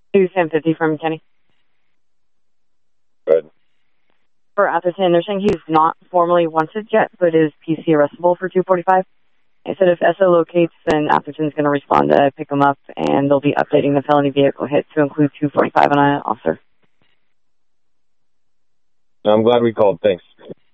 Sam 50 from Kenny. Good. For Atherton, they're saying he's not formally wanted yet, but is PC arrestable for 245. I said if SO locates, then Atherton's going to respond to pick him up, and they'll be updating the felony vehicle hit to include 245 on an officer. I'm glad we called. Thanks.